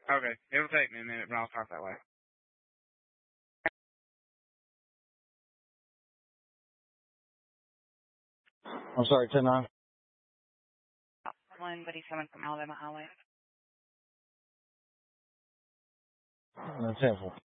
Okay. It'll take me a minute, but I'll talk that way. I'm sorry, 10-9. One, but he's coming from Alabama Highway. 10-4.